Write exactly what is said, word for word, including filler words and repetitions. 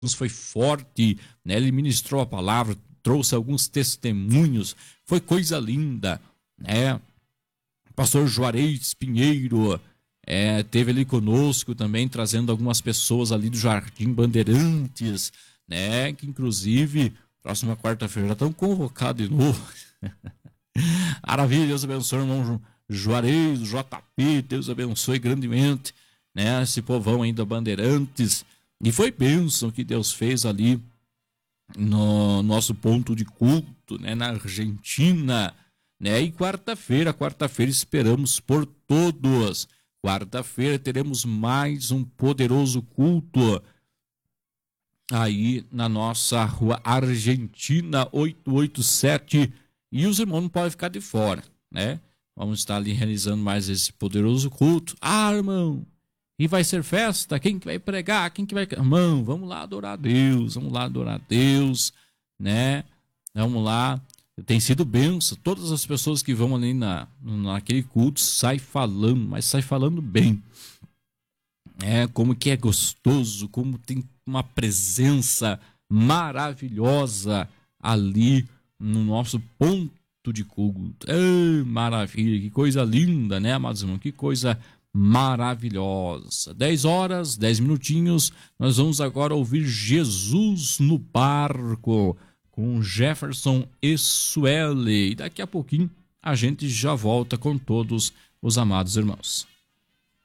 foi forte, né? Ele ministrou a palavra, trouxe alguns testemunhos, foi coisa linda, né? Pastor Juarez Pinheiro é, teve ali conosco também, trazendo algumas pessoas ali do Jardim Bandeirantes, né? Que inclusive, próxima quarta-feira já estão convocados de novo. Maravilha, Deus abençoe, irmão Juarez, J P, Deus abençoe grandemente, né? Esse povão ainda Bandeirantes. E foi bênção que Deus fez ali no nosso ponto de culto, né? Na Argentina, né? E quarta-feira, quarta-feira esperamos por todos. Quarta-feira teremos mais um poderoso culto aí na nossa rua Argentina oitocentos e oitenta e sete, e os irmãos não podem ficar de fora, né? Vamos estar ali realizando mais esse poderoso culto. Ah, irmão, e vai ser festa? Quem que vai pregar? Quem que vai... Irmão, vamos lá adorar a Deus, vamos lá adorar a Deus, né? Vamos lá. Tem sido bênção. Todas as pessoas que vão ali na, naquele culto saem falando, mas saem falando bem. É, como que é gostoso, como tem uma presença maravilhosa ali no nosso ponto de culto. É, maravilha, que coisa linda, né, amados irmãos? Que coisa maravilhosa. dez horas, dez minutinhos, nós vamos agora ouvir Jesus no Barco com Jefferson e Sueli. E daqui a pouquinho a gente já volta com todos os amados irmãos.